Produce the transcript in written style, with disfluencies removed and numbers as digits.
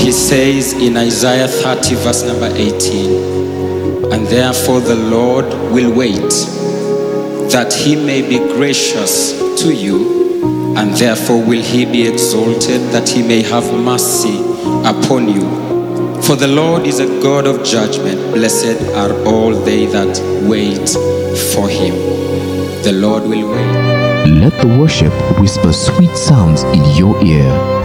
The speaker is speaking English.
He says in Isaiah 30 verse number 18, and therefore the Lord will wait, that he may be gracious to you, and therefore will he be exalted, that he may have mercy upon you. For the Lord is a God of judgment. Blessed are all they that wait for him. The Lord will wait. Let the worship whisper sweet sounds in your ear.